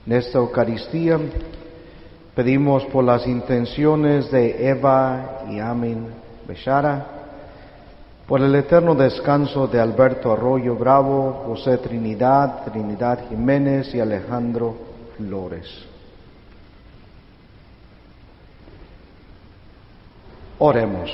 En esta Eucaristía pedimos por las intenciones de Eva y Amin Bechara, por el eterno descanso de Alberto Arroyo Bravo, José Trinidad Jiménez y Alejandro Flores. Oremos.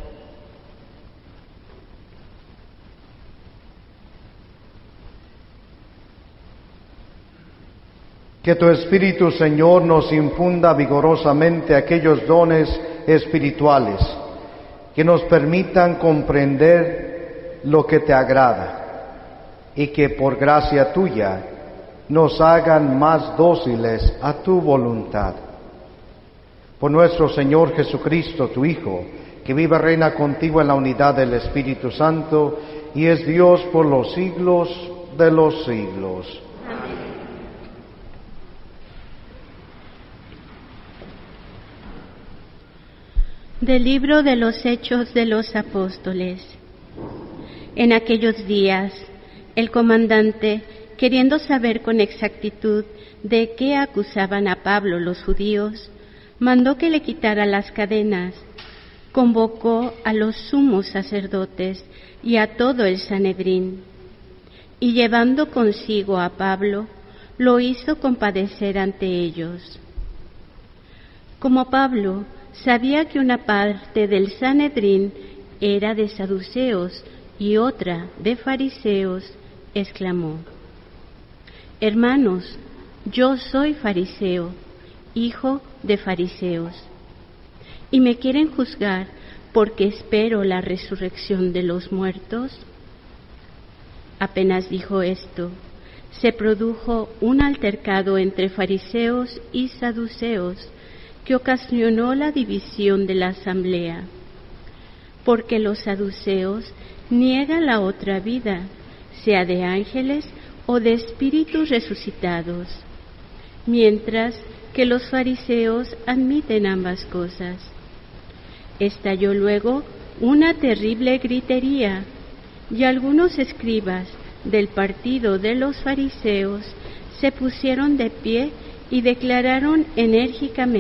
Que tu Espíritu, Señor, nos infunda vigorosamente aquellos dones espirituales que nos permitan comprender lo que te agrada y que por gracia tuya nos hagan más dóciles a tu voluntad. Por nuestro Señor Jesucristo, tu Hijo, que vive y reina contigo en la unidad del Espíritu Santo y es Dios por los siglos de los siglos. Amén. Del libro de los Hechos de los Apóstoles. En aquellos días, el comandante, queriendo saber con exactitud de qué acusaban a Pablo los judíos, mandó que le quitara las cadenas, convocó a los sumos sacerdotes y a todo el Sanedrín, y llevando consigo a Pablo, lo hizo compadecer ante ellos. Como Pablo sabía que una parte del Sanedrín era de saduceos y otra de fariseos, exclamó: Hermanos, yo soy fariseo, hijo de fariseos, y me quieren juzgar porque espero la resurrección de los muertos. Apenas dijo esto, se produjo un altercado entre fariseos y saduceos que ocasionó la división de la asamblea, porque los saduceos niegan la otra vida, sea de ángeles o de espíritus resucitados, mientras que los fariseos admiten ambas cosas. Estalló luego una terrible gritería, y algunos escribas del partido de los fariseos se pusieron de pie y declararon enérgicamente: